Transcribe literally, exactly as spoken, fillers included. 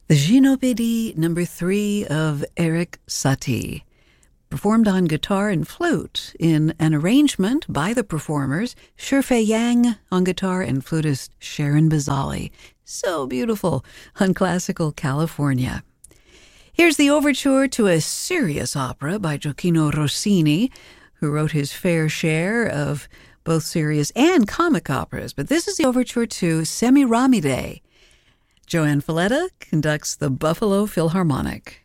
The Gynopédie number three of Erik Satie, performed on guitar and flute in an arrangement by the performers, Shifei Yang on guitar and flutist Sharon Bazali. So beautiful on Classical California. Here's the overture to a serious opera by Gioachino Rossini, who wrote his fair share of both serious and comic operas. But this is the overture to Semiramide. Joanne Falletta conducts the Buffalo Philharmonic.